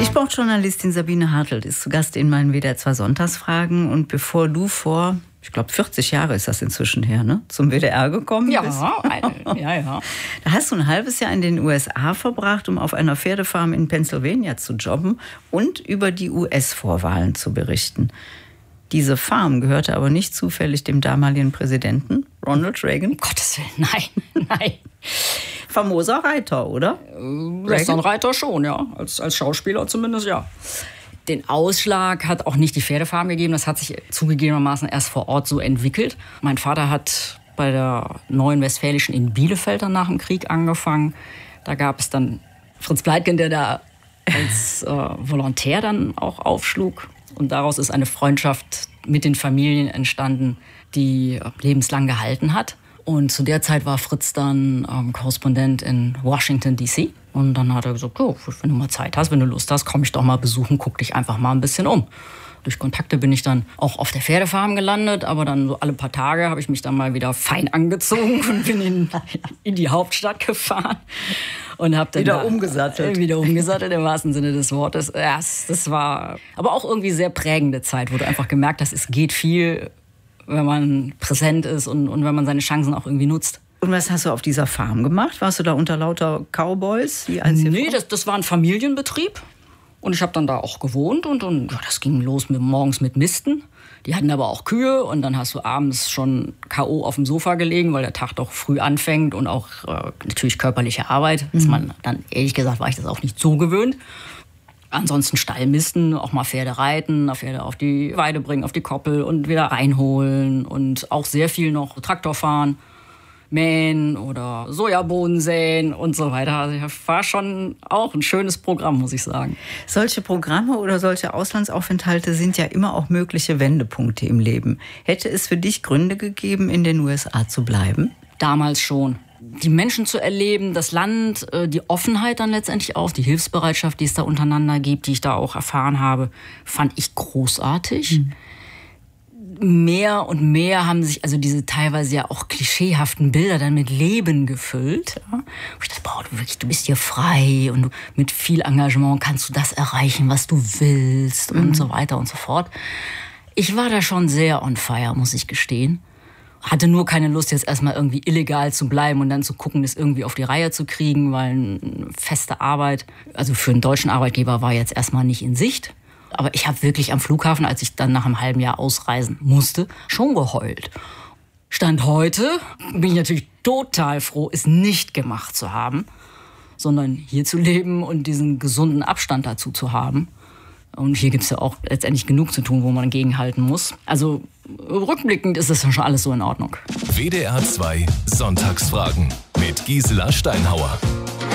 Die Sportjournalistin Sabine Hartelt ist zu Gast in meinen WDR 2 Sonntagsfragen. Und bevor du vor, ich glaube 40 Jahre ist das inzwischen her, ne, zum WDR gekommen bist. Ja. Da hast du ein halbes Jahr in den USA verbracht, um auf einer Pferdefarm in Pennsylvania zu jobben und über die US-Vorwahlen zu berichten. Diese Farm gehörte aber nicht zufällig dem damaligen Präsidenten Ronald Reagan. Um Gottes Willen, nein. Famoser Reiter, oder? Westernreiter schon, ja. Als Schauspieler zumindest, ja. Den Ausschlag hat auch nicht die Pferdefarm gegeben. Das hat sich zugegebenermaßen erst vor Ort so entwickelt. Mein Vater hat bei der Neuen Westfälischen in Bielefeld dann nach dem Krieg angefangen. Da gab es dann Fritz Pleitgen, der da als Volontär dann auch aufschlug. Und daraus ist eine Freundschaft mit den Familien entstanden, die lebenslang gehalten hat. Und zu der Zeit war Fritz dann Korrespondent in Washington, D.C. Und dann hat er gesagt, wenn du mal Zeit hast, wenn du Lust hast, komm ich doch mal besuchen, guck dich einfach mal ein bisschen um. Durch Kontakte bin ich dann auch auf der Pferdefarm gelandet, aber dann so alle paar Tage habe ich mich dann mal wieder fein angezogen und bin in die Hauptstadt gefahren. Und habe dann wieder umgesattelt. Wieder umgesattelt, im wahrsten Sinne des Wortes. Ja, das war aber auch irgendwie sehr prägende Zeit, wo du einfach gemerkt hast, es geht viel, wenn man präsent ist und wenn man seine Chancen auch irgendwie nutzt. Und was hast du auf dieser Farm gemacht? Warst du da unter lauter Cowboys? Nee, das war ein Familienbetrieb. Und ich habe dann da auch gewohnt und ja, das ging los morgens mit Misten. Die hatten aber auch Kühe und dann hast du abends schon K.O. auf dem Sofa gelegen, weil der Tag doch früh anfängt und auch natürlich körperliche Arbeit. Ist man dann, ehrlich gesagt, war ich das auch nicht so gewöhnt. Ansonsten Stallmisten, auch mal Pferde reiten, Pferde auf die Weide bringen, auf die Koppel und wieder reinholen und auch sehr viel noch Traktor fahren, mähen oder Sojabohnen säen und so weiter. Also das war schon auch ein schönes Programm, muss ich sagen. Solche Programme oder solche Auslandsaufenthalte sind ja immer auch mögliche Wendepunkte im Leben. Hätte es für dich Gründe gegeben, in den USA zu bleiben? Damals schon. Die Menschen zu erleben, das Land, die Offenheit dann letztendlich auch, die Hilfsbereitschaft, die es da untereinander gibt, die ich da auch erfahren habe, fand ich großartig. Mehr und mehr haben sich also diese teilweise ja auch klischeehaften Bilder dann mit Leben gefüllt. Ja. Und ich dachte, du bist hier frei und mit viel Engagement kannst du das erreichen, was du willst und so weiter und so fort. Ich war da schon sehr on fire, muss ich gestehen. Hatte nur keine Lust, jetzt erstmal irgendwie illegal zu bleiben und dann zu gucken, das irgendwie auf die Reihe zu kriegen, weil eine feste Arbeit, also für einen deutschen Arbeitgeber, war jetzt erstmal nicht in Sicht. Aber ich habe wirklich am Flughafen, als ich dann nach einem halben Jahr ausreisen musste, schon geheult. Stand heute bin ich natürlich total froh, es nicht gemacht zu haben, sondern hier zu leben und diesen gesunden Abstand dazu zu haben. Und hier gibt es ja auch letztendlich genug zu tun, wo man gegenhalten muss. Also rückblickend ist das schon alles so in Ordnung. WDR 2 Sonntagsfragen mit Gisela Steinhauer.